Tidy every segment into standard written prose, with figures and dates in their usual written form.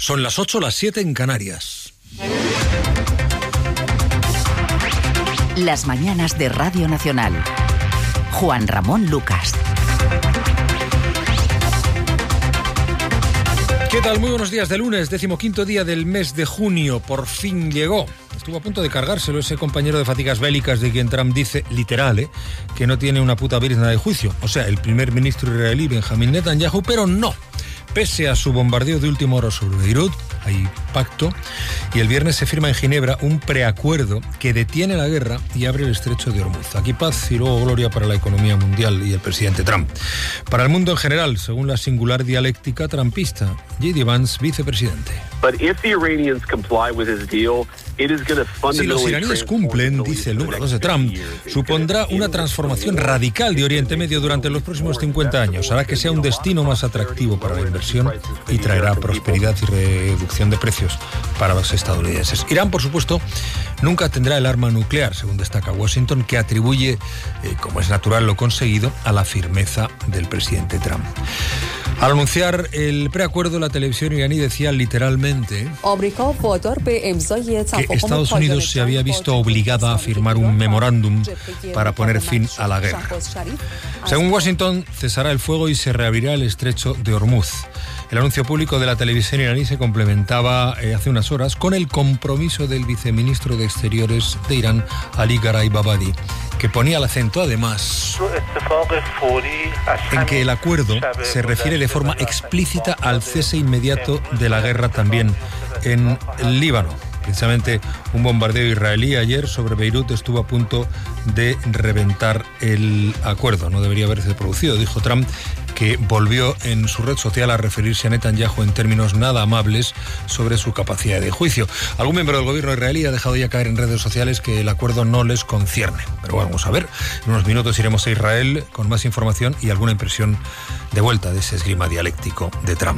Son las 8, las 7 en Canarias. Las mañanas de Radio Nacional. Juan Ramón Lucas. ¿Qué tal? Muy buenos días de lunes, 15º día del mes de junio. Por fin llegó. Estuvo a punto de cargárselo ese compañero de fatigas bélicas de quien Trump dice, literal, que no tiene una puta brizna de juicio. O sea, el primer ministro israelí Benjamin Netanyahu, pero no. Pese a su bombardeo de última hora sobre Beirut, hay pacto, y el viernes se firma en Ginebra un preacuerdo que detiene la guerra y abre el estrecho de Hormuz. Aquí paz y luego gloria para la economía mundial y el presidente Trump. Para el mundo en general, según la singular dialéctica trumpista, J.D. Vance, vicepresidente. Si los iraníes cumplen, dice el número 2 de Trump, supondrá una transformación radical de Oriente Medio durante los próximos 50 años. Hará que sea un destino más atractivo para la inversión y traerá prosperidad y reducción de precios para los estadounidenses. Irán, por supuesto, nunca tendrá el arma nuclear, según destaca Washington, que atribuye, como es natural lo conseguido, a la firmeza del presidente Trump. Al anunciar el preacuerdo, la televisión iraní decía literalmente que Estados Unidos se había visto obligada a firmar un memorándum para poner fin a la guerra. Según Washington, cesará el fuego y se reabrirá el estrecho de Hormuz. El anuncio público de la televisión iraní se complementaba hace unas horas con el compromiso del viceministro de Exteriores de Irán, Ali Gharibabadi, que ponía el acento, además, en que el acuerdo se refiere de forma explícita al cese inmediato de la guerra también en el Líbano. Precisamente un bombardeo israelí ayer sobre Beirut estuvo a punto de reventar el acuerdo. No debería haberse producido, dijo Trump, que volvió en su red social a referirse a Netanyahu en términos nada amables sobre su capacidad de juicio. Algún miembro del gobierno israelí ha dejado ya caer en redes sociales que el acuerdo no les concierne. Pero bueno, vamos a ver. En unos minutos iremos a Israel con más información y alguna impresión de vuelta de ese esgrima dialéctico de Trump.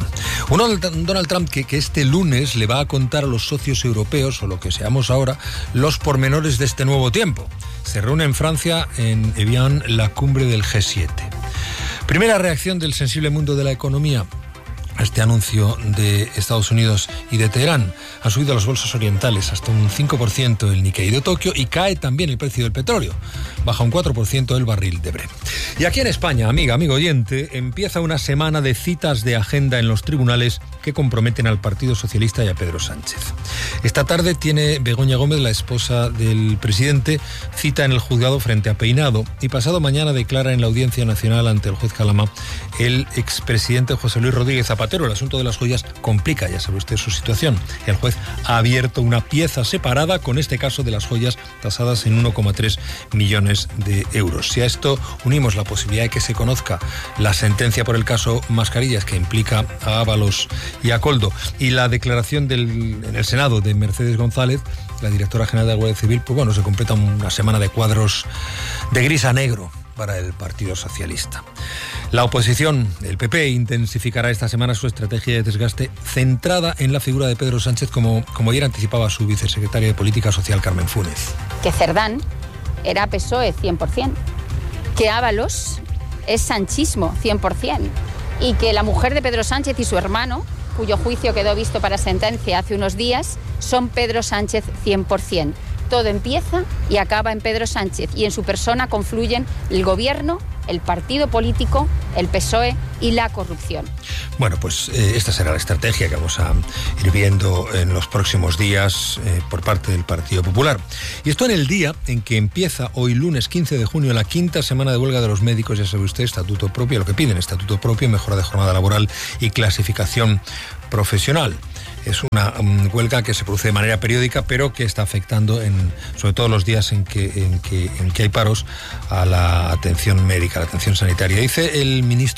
Donald Trump que este lunes le va a contar a los socios europeos, o lo que seamos ahora, los pormenores de este nuevo tiempo. Se reúne en Francia, en Evian, la cumbre del G7. Primera reacción del sensible mundo de la economía a este anuncio de Estados Unidos y de Teherán. Han subido las bolsas orientales hasta un 5% el Nikkei de Tokio y cae también el precio del petróleo. Baja un 4% el barril de Brent. Y aquí en España, amigo oyente, empieza una semana de citas de agenda en los tribunales que comprometen al Partido Socialista y a Pedro Sánchez. Esta tarde tiene Begoña Gómez, la esposa del presidente, cita en el juzgado frente a Peinado, y pasado mañana declara en la Audiencia Nacional ante el juez Calama el expresidente José Luis Rodríguez Zapatero. El asunto de las joyas complica, ya sabe usted, su situación. El juez ha abierto una pieza separada con este caso de las joyas tasadas en 1,3 millones de euros. Si a esto unimos la posibilidad de que se conozca la sentencia por el caso Mascarillas, que implica a Ábalos y a Koldo, y la declaración en el Senado de Mercedes González, la directora general de la Guardia Civil, pues bueno, se completa una semana de cuadros de gris a negro para el Partido Socialista. La oposición, el PP, intensificará esta semana su estrategia de desgaste centrada en la figura de Pedro Sánchez, como ayer anticipaba su vicesecretaria de Política Social, Carmen Funes. Que Cerdán era PSOE 100%, que Ábalos es sanchismo 100%, y que la mujer de Pedro Sánchez y su hermano, cuyo juicio quedó visto para sentencia hace unos días, son Pedro Sánchez 100%. Todo empieza y acaba en Pedro Sánchez, y en su persona confluyen el gobierno, el partido político, el PSOE y la corrupción. Bueno, pues esta será la estrategia que vamos a ir viendo en los próximos días por parte del Partido Popular. Y esto en el día en que empieza hoy lunes 15 de junio la quinta semana de huelga de los médicos. Ya sabe usted, estatuto propio, lo que piden, estatuto propio, mejora de jornada laboral y clasificación profesional. Es una huelga que se produce de manera periódica, pero que está afectando, sobre todo los días en que hay paros, a la atención médica, a la atención sanitaria. Dice el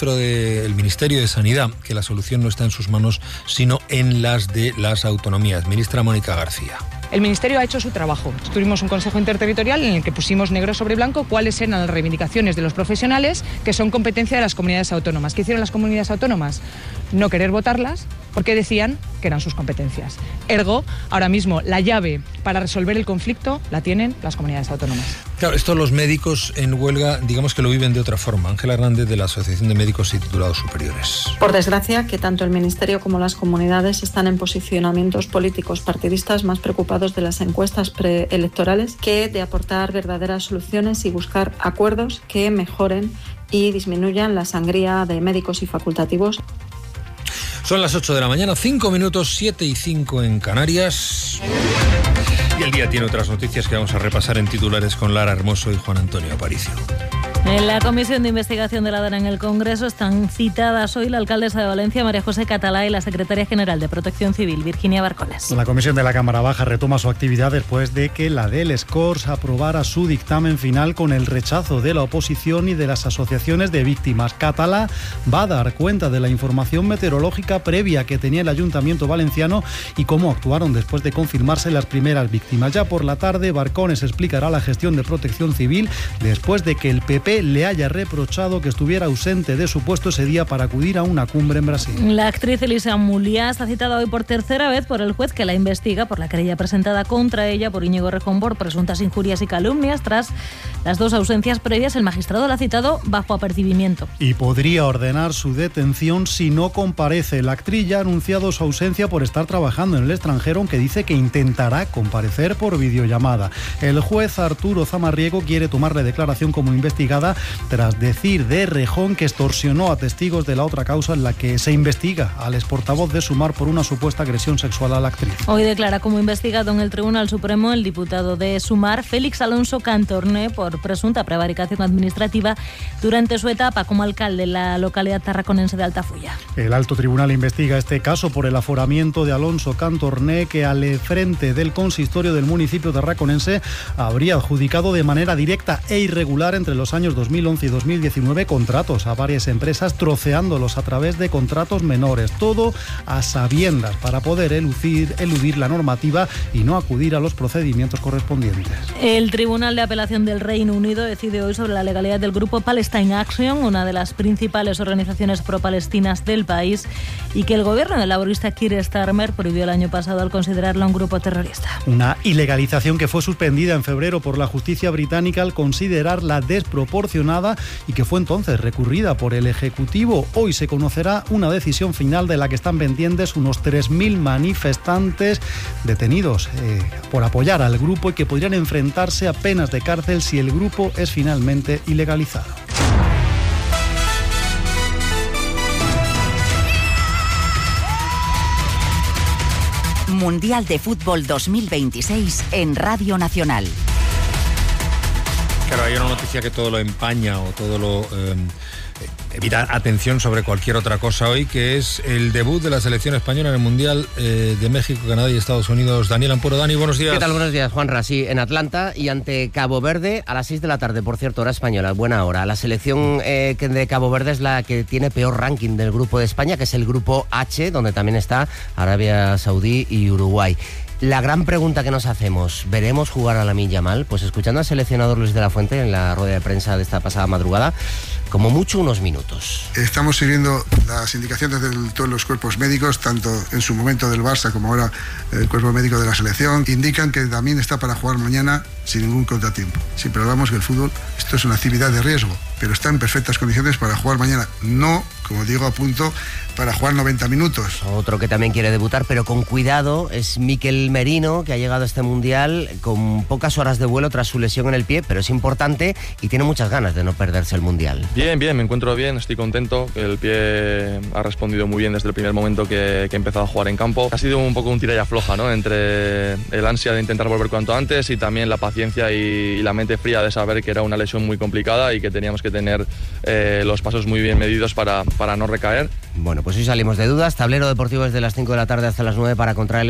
Ministerio de Sanidad que la solución no está en sus manos, sino en las de las autonomías. Ministra Mónica García. El Ministerio ha hecho su trabajo. Tuvimos un Consejo Interterritorial en el que pusimos negro sobre blanco cuáles eran las reivindicaciones de los profesionales que son competencia de las comunidades autónomas. ¿Qué hicieron las comunidades autónomas? No querer votarlas porque decían que que eran sus competencias. Ergo, ahora mismo la llave para resolver el conflicto la tienen las comunidades autónomas. Claro, esto los médicos en huelga, digamos que lo viven de otra forma. Ángela Hernández, de la Asociación de Médicos y Titulados Superiores. Por desgracia, que tanto el Ministerio como las comunidades están en posicionamientos políticos partidistas más preocupados de las encuestas preelectorales que de aportar verdaderas soluciones y buscar acuerdos que mejoren y disminuyan la sangría de médicos y facultativos. Son las 8 de la mañana, 5 minutos, 7 y 5 en Canarias. Y el día tiene otras noticias que vamos a repasar en titulares con Lara Hermoso y Juan Antonio Aparicio. En la Comisión de Investigación de la DANA en el Congreso están citadas hoy la alcaldesa de Valencia, María José Catalá, y la secretaria general de Protección Civil, Virginia Barcones. La Comisión de la Cámara Baja retoma su actividad después de que la del Scors aprobara su dictamen final con el rechazo de la oposición y de las asociaciones de víctimas. Catalá va a dar cuenta de la información meteorológica previa que tenía el Ayuntamiento valenciano y cómo actuaron después de confirmarse las primeras víctimas. Ya por la tarde, Barcones explicará la gestión de Protección Civil después de que el PP le haya reprochado que estuviera ausente de su puesto ese día para acudir a una cumbre en Brasil. La actriz Elisa Mulliá está citada hoy por tercera vez por el juez que la investiga por la querella presentada contra ella por Íñigo Errejón por presuntas injurias y calumnias. Tras las 2 ausencias previas, el magistrado la ha citado bajo apercibimiento. Y podría ordenar su detención si no comparece. La actriz ya ha anunciado su ausencia por estar trabajando en el extranjero, aunque dice que intentará comparecer por videollamada. El juez Arturo Zamarriego quiere tomarle declaración como investigada tras decir de Errejón que extorsionó a testigos de la otra causa en la que se investiga al exportavoz de Sumar por una supuesta agresión sexual a la actriz. Hoy declara como investigado en el Tribunal Supremo el diputado de Sumar, Félix Alonso Cantorné, por presunta prevaricación administrativa durante su etapa como alcalde en la localidad tarraconense de Altafulla. El Alto Tribunal investiga este caso por el aforamiento de Alonso Cantorné, que al frente del consistorio del municipio tarraconense habría adjudicado de manera directa e irregular entre los años 2011 y 2019 contratos a varias empresas, troceándolos a través de contratos menores, todo a sabiendas para poder eludir la normativa y no acudir a los procedimientos correspondientes. El Tribunal de Apelación del Reino Unido decide hoy sobre la legalidad del grupo Palestine Action, una de las principales organizaciones pro-palestinas del país, y que el gobierno del laborista Keir Starmer prohibió el año pasado al considerarlo un grupo terrorista. Una ilegalización que fue suspendida en febrero por la justicia británica al considerarla desproporcionada y que fue entonces recurrida por el Ejecutivo. Hoy se conocerá una decisión final de la que están pendientes unos 3.000 manifestantes detenidos por apoyar al grupo y que podrían enfrentarse a penas de cárcel si el grupo es finalmente ilegalizado. Mundial de Fútbol 2026 en Radio Nacional. Claro, hay una noticia que todo lo empaña o todo lo evita atención sobre cualquier otra cosa hoy, que es el debut de la selección española en el Mundial de México, Canadá y Estados Unidos. Daniel Ampuro. Dani, buenos días. ¿Qué tal? Buenos días, Juanra. Sí, en Atlanta y ante Cabo Verde a las 6 de la tarde, por cierto, hora española, buena hora. La selección de Cabo Verde es la que tiene peor ranking del grupo de España, que es el grupo H, donde también está Arabia Saudí y Uruguay. La gran pregunta que nos hacemos, ¿veremos jugar a Lamine Yamal? Pues escuchando al seleccionador Luis de la Fuente en la rueda de prensa de esta pasada madrugada, como mucho unos minutos. Estamos siguiendo las indicaciones de todos los cuerpos médicos, tanto en su momento del Barça como ahora el cuerpo médico de la selección. Indican que Lamine está para jugar mañana sin ningún contratiempo. Siempre hablamos que el fútbol, esto es una actividad de riesgo, pero está en perfectas condiciones para jugar mañana. No, como digo, a punto para jugar 90 minutos. Otro que también quiere debutar, pero con cuidado, es Mikel Merino, que ha llegado a este Mundial con pocas horas de vuelo tras su lesión en el pie, pero es importante y tiene muchas ganas de no perderse el Mundial. Bien, me encuentro bien, estoy contento. El pie ha respondido muy bien desde el primer momento que he empezado a jugar en campo. Ha sido un poco un tira y afloja, ¿no? Entre el ansia de intentar volver cuanto antes y también la paciencia y la mente fría de saber que era una lesión muy complicada y que teníamos que tener los pasos muy bien medidos para no recaer. Bueno, pues hoy salimos de dudas. Tablero deportivo desde las 5 de la tarde hasta las 9 para contraer